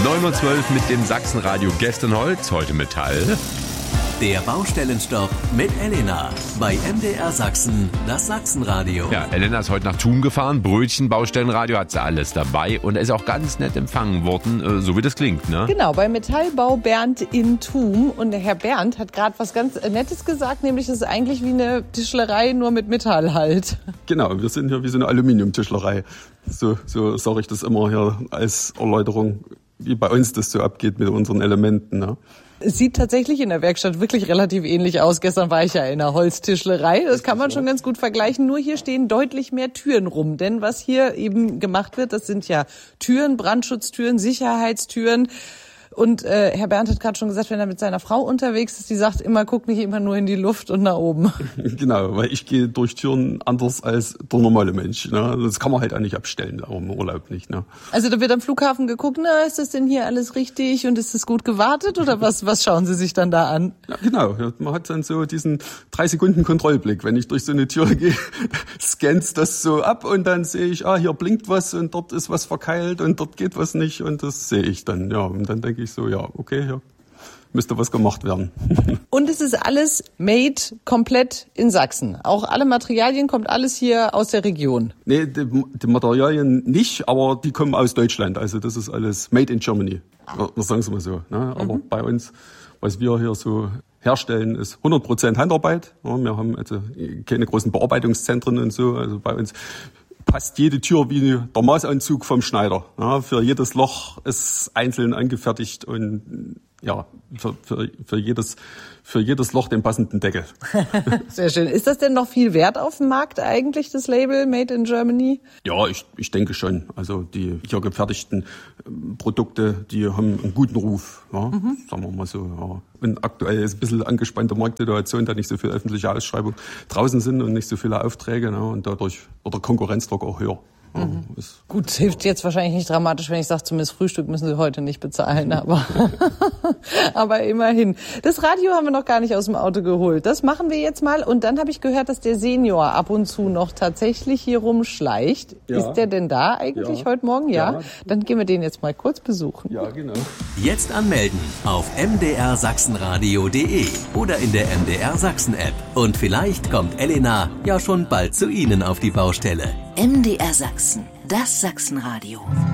9:12 Uhr mit dem Sachsenradio. Gestern Holz, heute Metall. Der Baustellenstopp mit Elena bei MDR Sachsen, das Sachsenradio. Ja, Elena ist heute nach Thun gefahren. Brötchen, Baustellenradio, hat sie alles dabei. Und er ist auch ganz nett empfangen worden, so wie das klingt, ne? Genau, bei Metallbau Bernd in Thun. Und der Herr Bernd hat gerade was ganz Nettes gesagt, nämlich es ist eigentlich wie eine Tischlerei, nur mit Metall halt. Genau, wir sind hier wie so eine Aluminiumtischlerei. So sage ich das immer hier als Erläuterung, wie bei uns das so abgeht mit unseren Elementen, ne? Es sieht tatsächlich in der Werkstatt wirklich relativ ähnlich aus. Gestern war ich ja in einer Holztischlerei. Das kann man schon ganz gut vergleichen. Nur hier stehen deutlich mehr Türen rum. Denn was hier eben gemacht wird, das sind ja Türen, Brandschutztüren, Sicherheitstüren. Und Herr Bernd hat gerade schon gesagt, wenn er mit seiner Frau unterwegs ist, die sagt immer, guck nicht immer nur in die Luft und nach oben. Genau, weil ich gehe durch Türen anders als der normale Mensch. Ne? Das kann man halt auch nicht abstellen, auch im Urlaub nicht. Ne? Also da wird am Flughafen geguckt, na, ist das denn hier alles richtig und ist das gut gewartet oder was schauen Sie sich dann da an? Ja, genau, man hat dann so diesen 3 Sekunden Kontrollblick. Wenn ich durch so eine Tür gehe, scannt das so ab und dann sehe ich, hier blinkt was und dort ist was verkeilt und dort geht was nicht und das sehe ich dann. Ja, und dann denke ich so, ja, okay, ja, müsste was gemacht werden. Und es ist alles made komplett in Sachsen. Auch alle Materialien, kommt alles hier aus der Region? Nee, die Materialien nicht, aber die kommen aus Deutschland. Also das ist alles made in Germany. Das sagen Sie mal so. Ne? Aber bei uns, was wir hier so herstellen, ist 100% Handarbeit. Ja, wir haben also keine großen Bearbeitungszentren und so. Also bei uns passt jede Tür wie der Maßanzug vom Schneider. Ja, für jedes Loch ist einzeln angefertigt und ja, für jedes Loch den passenden Deckel. Sehr schön. Ist das denn noch viel wert auf dem Markt eigentlich, das Label Made in Germany? Ja, ich denke schon. Also die hier gefertigten Produkte, die haben einen guten Ruf, ja, sagen wir mal so. Ja. Und aktuell ist ein bisschen angespannte Marktsituation, da nicht so viel öffentliche Ausschreibung draußen sind und nicht so viele Aufträge, ne, und dadurch wird der Konkurrenzdruck auch höher. Ja, Gut, hilft jetzt wahrscheinlich nicht dramatisch, wenn ich sage, zumindest Frühstück müssen Sie heute nicht bezahlen, aber immerhin. Das Radio haben wir noch gar nicht aus dem Auto geholt. Das machen wir jetzt mal. Und dann habe ich gehört, dass der Senior ab und zu noch tatsächlich hier rumschleicht. Ja. Ist der denn da eigentlich heute Morgen? Ja. Dann gehen wir den jetzt mal kurz besuchen. Ja, genau. Jetzt anmelden auf mdrsachsenradio.de oder in der MDR Sachsen App. Und vielleicht kommt Elena ja schon bald zu Ihnen auf die Baustelle. MDR Sachsen, das Sachsenradio.